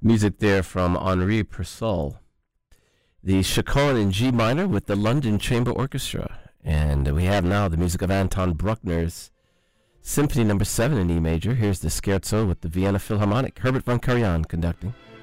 Music there from Henri Purcell. The Chaconne in G minor with the London Chamber Orchestra. And we have now the music of Anton Bruckner's Symphony No. 7 in E major. Here's the Scherzo with the Vienna Philharmonic. Herbert von Karajan conducting.